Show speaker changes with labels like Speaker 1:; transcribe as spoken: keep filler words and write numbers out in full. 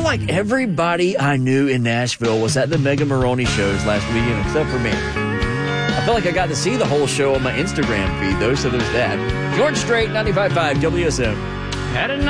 Speaker 1: like everybody I knew in Nashville was at the Mega Maroney shows last weekend, except for me. I felt like I got to see the whole show on my Instagram feed, though, so there's that. George Strait, ninety-five point five W S M.
Speaker 2: Had a